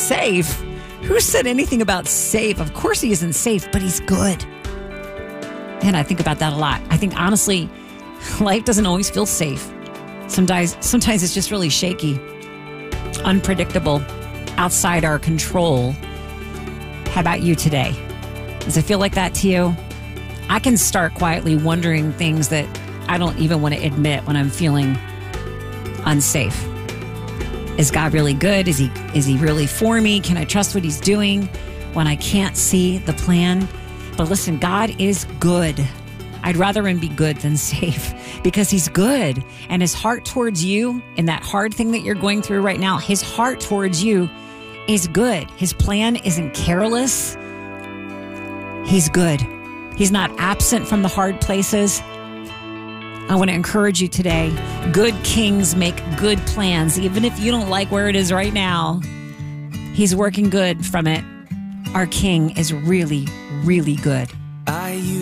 safe. Who said anything about safe? Of course he isn't safe, but he's good. And I think about that a lot. I think, honestly, life doesn't always feel safe. Sometimes it's just really shaky, unpredictable, outside our control. How about you today? Does it feel like that to you? I can start quietly wondering things that I don't even want to admit when I'm feeling unsafe. Is God really good? Is he really for me? Can I trust what he's doing when I can't see the plan? But listen, God is good. I'd rather him be good than safe because he's good. And his heart towards you in that hard thing that you're going through right now, his heart towards you is good. His plan isn't careless. He's good. He's not absent from the hard places. I want to encourage you today. Good kings make good plans. Even if you don't like where it is right now, he's working good from it. Our King is really, really good.